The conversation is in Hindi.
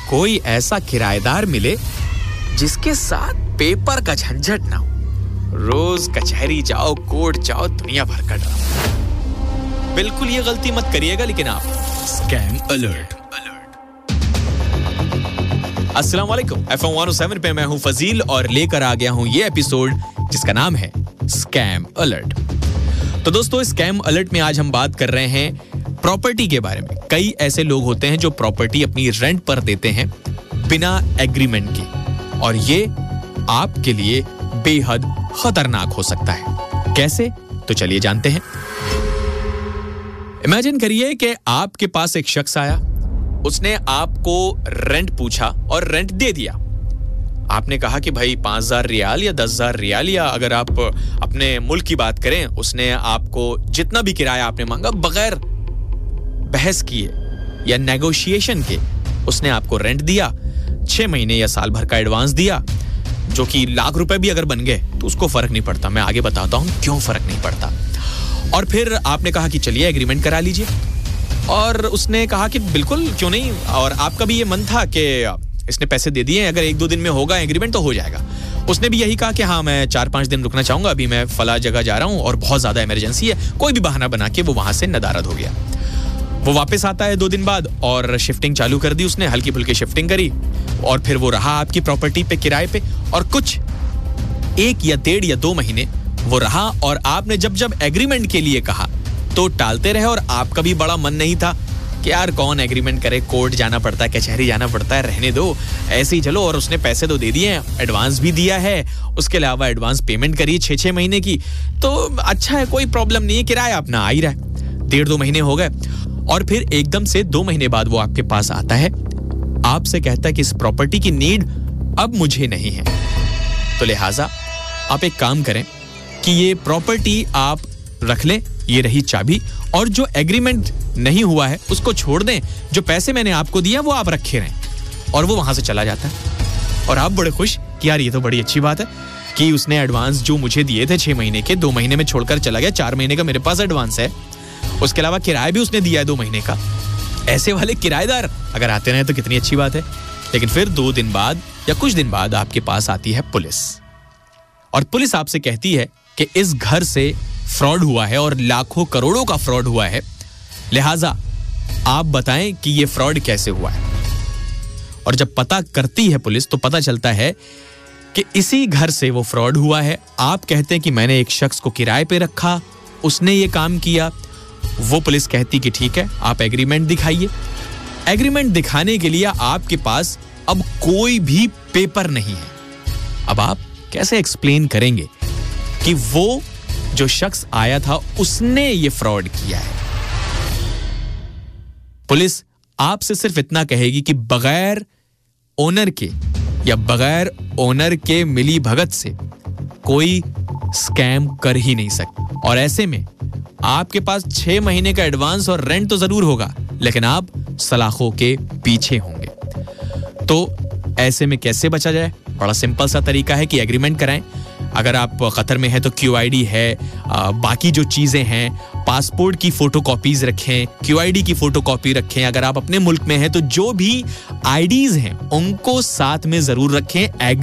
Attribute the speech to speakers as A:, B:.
A: कोई ऐसा किराएदार मिले जिसके साथ पेपर का झंझट ना हो। रोज कचहरी जाओ, कोर्ट जाओ, दुनिया भर का ड्रामा। बिल्कुल ये गलती मत करिएगा लेकिन आप। Scam alert. अस्सलाम वालेकुम। FM 107 पे मैं हूं फजील और लेकर आ गया हूं ये एपिसोड जिसका नाम है स्कैम अलर्ट। तो दोस्तों, स्कैम अलर्ट में आज हम बात कर रहे हैं प्रॉपर्टी के बारे में। कई ऐसे लोग होते हैं जो प्रॉपर्टी अपनी रेंट पर देते हैं बिना एग्रीमेंट के, और ये आपके लिए बेहद खतरनाक हो सकता है। कैसे? तो चलिए जानते हैं। इमेजिन करिए कि आपके पास एक शख्स आया, उसने आपको रेंट पूछा और रेंट दे दिया। आपने कहा कि भाई 5,000 रियाल या 10,000 रियाल, या अगर आप अपने मुल्क की बात करें उसने आपको जितना भी किराया आपने मांगा बगैर बहस किए या नेगोशिएशन के उसने आपको रेंट दिया। 6 महीने या साल भर का एडवांस दिया, जो कि लाख रुपए भी अगर बन गए तो उसको फर्क नहीं पड़ता। मैं आगे बताता हूं क्यों फर्क नहीं पड़ता। और फिर आपने कहा कि चलिए एग्रीमेंट करा लीजिए, और उसने कहा कि बिल्कुल क्यों नहीं, और आपका भी ये मन था कि इसने पैसे दे दिए, अगर 1-2 दिन में होगा एग्रीमेंट तो हो जाएगा। उसने भी यही कहा कि हाँ मैं 4-5 दिन रुकना चाहूंगा, अभी मैं फला जगह जा रहा हूं और बहुत ज्यादा इमरजेंसी है। कोई भी बहाना बना के वो वहां से नदारद हो गया। वो वापस आता है 2 दिन बाद और शिफ्टिंग चालू कर दी उसने, हल्की फुल्की शिफ्टिंग करी, और फिर वो रहा आपकी प्रॉपर्टी पे किराए पे, और कुछ 1 या 1.5 या 2 महीने वो रहा। और आपने जब एग्रीमेंट के लिए कहा तो टालते रहे, और आपका भी बड़ा मन नहीं था कि यार कौन एग्रीमेंट करे, कोर्ट जाना पड़ता है, कचहरी जाना पड़ता है, रहने दो, ऐसे ही चलो। और उसने पैसे तो दे दिए हैं, एडवांस भी दिया है, उसके अलावा एडवांस पेमेंट करी 6-6 महीने की, तो अच्छा है, कोई प्रॉब्लम नहीं है, किराया अपना आ ही रहा है। 1.5-2 महीने हो गए, और फिर एकदम से 2 महीने बाद वो आपके पास आता है, आपसे कहता है कि इस प्रॉपर्टी की नीड अब मुझे नहीं है, तो लिहाजा आप एक काम करें कि ये प्रॉपर्टी आप रख लें, ये रही चाबी, और जो एग्रीमेंट नहीं हुआ है उसको छोड़ दें, जो पैसे मैंने आपको दिया वो आप रखे रहें। और वो वहां से चला जाता है, और आप बड़े खुश कि यार ये तो बड़ी अच्छी बात है कि उसने एडवांस जो मुझे दिए थे 6 महीने के, 2 महीने में छोड़कर चला गया, 4 महीने का मेरे पास एडवांस है, उसके अलावा किराया भी उसने दिया है 2 महीने का। ऐसे वाले किराएदार अगर आते रहे तो कितनी अच्छी बात है। लेकिन फिर 2 दिन बाद या कुछ दिन बाद आपके पास आती है पुलिस, और पुलिस आपसे कहती है कि इस घर से फ्रॉड हुआ है और लाखों करोड़ों का फ्रॉड हुआ है, लिहाजा आप बताएं कि यह फ्रॉड कैसे हुआ है। और जब पता करती है पुलिस तो पता चलता है कि इसी घर से वो फ्रॉड हुआ है। आप कहते हैं कि मैंने एक शख्स को किराए पे रखा, उसने ये काम किया। वो पुलिस कहती कि ठीक है, आप एग्रीमेंट दिखाइए। एग्रीमेंट दिखाने के लिए आपके पास अब कोई भी पेपर नहीं है। अब आप कैसे एक्सप्लेन करेंगे कि वो जो शख्स आया था उसने ये फ्रॉड किया है? पुलिस आपसे सिर्फ इतना कहेगी कि बगैर ओनर के या बगैर ओनर के मिली भगत से कोई स्कैम कर ही नहीं सकता। और ऐसे में आपके पास 6 महीने का एडवांस और रेंट तो जरूर होगा, लेकिन आप सलाखों के पीछे होंगे। तो ऐसे में कैसे बचा जाए? बड़ा सिंपल सा तरीका है कि एग्रीमेंट कराएं। अगर आप कतर में हैं तो QID है, बाकी जो चीजें हैं, पासपोर्ट की फोटोकॉपीज रखें, QID की फोटोकॉपी रखें। अगर आप अपने मुल्क में हैं तो जो भी IDs हैं उनको साथ में जरूर रखें।